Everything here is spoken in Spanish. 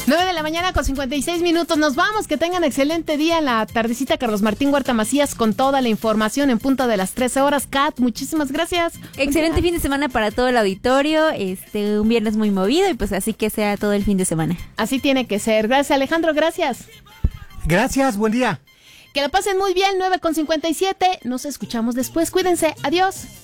9:56 a.m. Nos vamos. Que tengan excelente día en la tardecita. Carlos Martín Huerta Macías con toda la información en punto de las 13 horas. Kat, muchísimas gracias. Excelente fin de semana para todo el auditorio. Un viernes muy movido y pues así que sea todo el fin de semana. Así tiene que ser. Gracias, Alejandro. Gracias. Gracias. Buen día. Que la pasen muy bien. 9:57 a.m. Nos escuchamos después. Cuídense. Adiós.